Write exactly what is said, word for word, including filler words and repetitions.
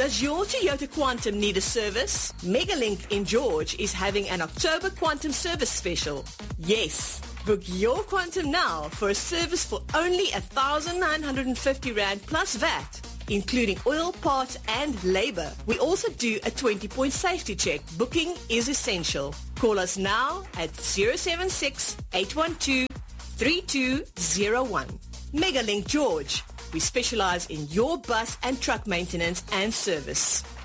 Does your Toyota Quantum need a service? Megalink in George is having an October Quantum service special. Yes, book your Quantum now for a service for only one thousand nine hundred fifty rand plus V A T, including oil, parts and labor. We also do a twenty-point safety check. Booking is essential. Call us now at zero seven six, eight one two, three two zero one. Megalink George. We specialize in your bus and truck maintenance and service.